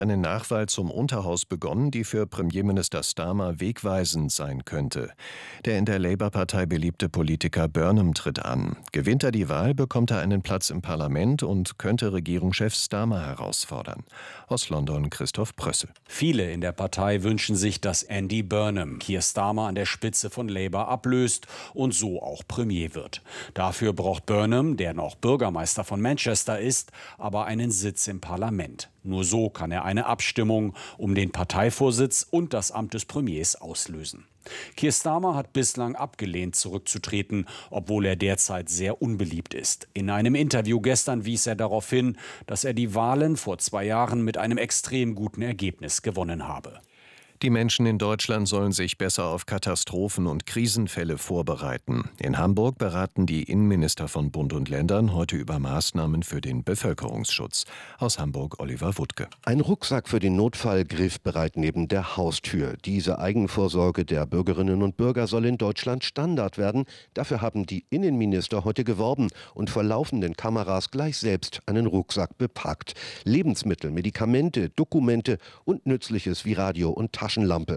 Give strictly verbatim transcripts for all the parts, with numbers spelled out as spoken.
eine Nachwahl zum Unterhaus begonnen, die für Premierminister Starmer wegweisend sein könnte. Der in der Labour-Partei beliebte Politiker Burnham tritt an. Gewinnt er die Wahl, bekommt er einen Platz im Parlament und könnte Regierungschef Starmer herausfordern. Aus London Christoph Prössel. Viele in der Partei wünschen sich, dass Andy Burnham Keir Starmer an der Spitze von Labour ablöst und so auch Premier wird. Dafür braucht Burnham, der noch Bürgermeister von Manchester ist, aber einen Sitz im Parlament. Nur so kann er eine Abstimmung um den Parteivorsitz und das Amt des Premiers auslösen. Keir Starmer hat bislang abgelehnt, zurückzutreten, obwohl er derzeit sehr unbeliebt ist. In einem Interview gestern wies er darauf hin, dass er die Wahlen vor zwei Jahren mit einem extrem guten Ergebnis gewonnen habe. Die Menschen in Deutschland sollen sich besser auf Katastrophen und Krisenfälle vorbereiten. In Hamburg beraten die Innenminister von Bund und Ländern heute über Maßnahmen für den Bevölkerungsschutz. Aus Hamburg Oliver Wuttke. Ein Rucksack für den Notfall griffbereit neben der Haustür. Diese Eigenvorsorge der Bürgerinnen und Bürger soll in Deutschland Standard werden. Dafür haben die Innenminister heute geworben und vor laufenden Kameras gleich selbst einen Rucksack bepackt. Lebensmittel, Medikamente, Dokumente und Nützliches wie Radio und Taschenlampe.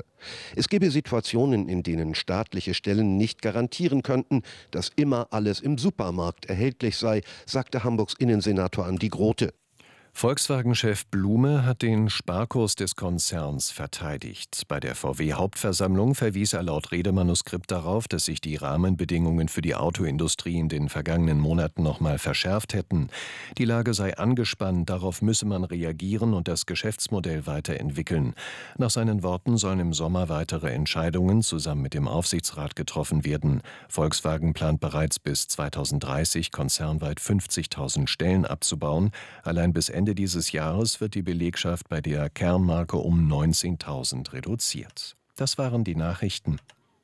Es gebe Situationen, in denen staatliche Stellen nicht garantieren könnten, dass immer alles im Supermarkt erhältlich sei, sagte Hamburgs Innensenator Andi Grote. Volkswagen-Chef Blume hat den Sparkurs des Konzerns verteidigt. Bei der V W-Hauptversammlung verwies er laut Redemanuskript darauf, dass sich die Rahmenbedingungen für die Autoindustrie in den vergangenen Monaten noch mal verschärft hätten. Die Lage sei angespannt, darauf müsse man reagieren und das Geschäftsmodell weiterentwickeln. Nach seinen Worten sollen im Sommer weitere Entscheidungen zusammen mit dem Aufsichtsrat getroffen werden. Volkswagen plant bereits bis zweitausenddreißig konzernweit fünfzigtausend Stellen abzubauen. Allein bis Ende Ende dieses Jahres wird die Belegschaft bei der Kernmarke um neunzehntausend reduziert. Das waren die Nachrichten.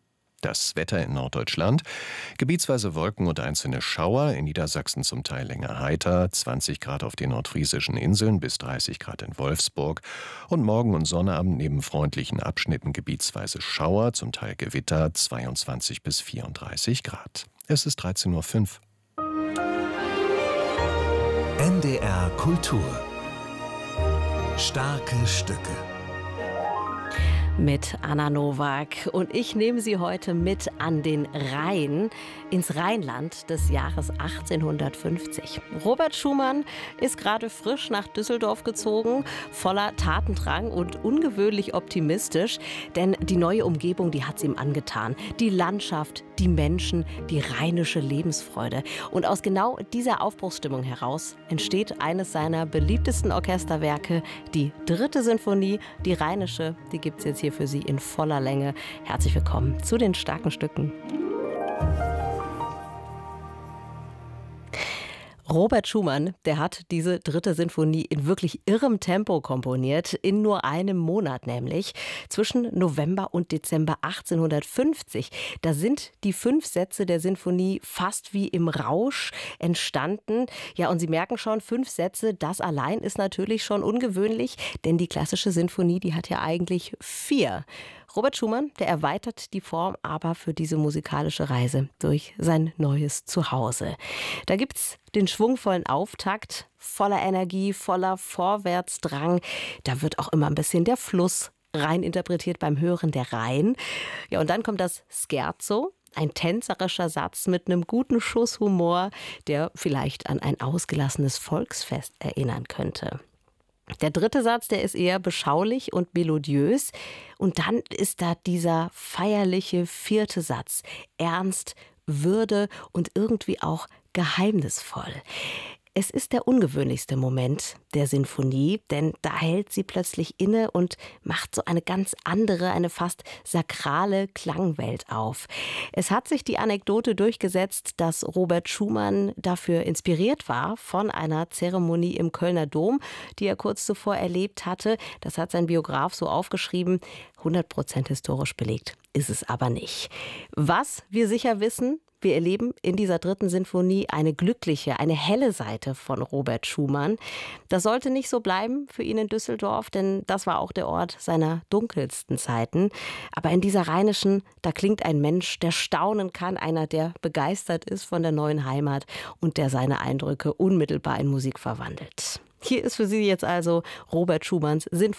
Das Wetter in Norddeutschland. Gebietsweise Wolken und einzelne Schauer, in Niedersachsen zum Teil länger heiter, zwanzig Grad auf den nordfriesischen Inseln bis dreißig Grad in Wolfsburg. Und Morgen und Sonnabend neben freundlichen Abschnitten gebietsweise Schauer, zum Teil Gewitter, zweiundzwanzig bis vierunddreißig Grad. Es ist dreizehn Uhr fünf. N D R Kultur. Starke Stücke. Mit Anna Nowak. Und ich nehme Sie heute mit an den Rhein, ins Rheinland des Jahres achtzehnhundertfünfzig. Robert Schumann ist gerade frisch nach Düsseldorf gezogen, voller Tatendrang und ungewöhnlich optimistisch. Denn die neue Umgebung, die hat es ihm angetan. Die Landschaft, die Menschen, die rheinische Lebensfreude. Und aus genau dieser Aufbruchsstimmung heraus entsteht eines seiner beliebtesten Orchesterwerke, die dritte Sinfonie, die rheinische. Die gibt es jetzt hier für Sie in voller Länge. Herzlich willkommen zu den starken Stücken. Robert Schumann, der hat diese dritte Sinfonie in wirklich irrem Tempo komponiert, in nur einem Monat nämlich, zwischen November und Dezember achtzehnhundertfünfzig. Da sind die fünf Sätze der Sinfonie fast wie im Rausch entstanden. Ja, und Sie merken schon, fünf Sätze, das allein ist natürlich schon ungewöhnlich, denn die klassische Sinfonie, die hat ja eigentlich vier. Robert Schumann, der erweitert die Form aber für diese musikalische Reise durch sein neues Zuhause. Da gibt's den schwungvollen Auftakt, voller Energie, voller Vorwärtsdrang. Da wird auch immer ein bisschen der Fluss rein interpretiert beim Hören, der Rhein. Ja, und dann kommt das Scherzo. Ein tänzerischer Satz mit einem guten Schuss Humor, der vielleicht an ein ausgelassenes Volksfest erinnern könnte. Der dritte Satz, der ist eher beschaulich und melodiös. Und dann ist da dieser feierliche vierte Satz. Ernst, Würde und irgendwie auch geheimnisvoll. Es ist der ungewöhnlichste Moment der Sinfonie, denn da hält sie plötzlich inne und macht so eine ganz andere, eine fast sakrale Klangwelt auf. Es hat sich die Anekdote durchgesetzt, dass Robert Schumann dafür inspiriert war von einer Zeremonie im Kölner Dom, die er kurz zuvor erlebt hatte. Das hat sein Biograf so aufgeschrieben. hundert Prozent historisch belegt ist es aber nicht. Was wir sicher wissen: Wir erleben in dieser dritten Sinfonie eine glückliche, eine helle Seite von Robert Schumann. Das sollte nicht so bleiben für ihn in Düsseldorf, denn das war auch der Ort seiner dunkelsten Zeiten. Aber in dieser rheinischen, da klingt ein Mensch, der staunen kann, einer, der begeistert ist von der neuen Heimat und der seine Eindrücke unmittelbar in Musik verwandelt. Hier ist für Sie jetzt also Robert Schumanns Sinfonie.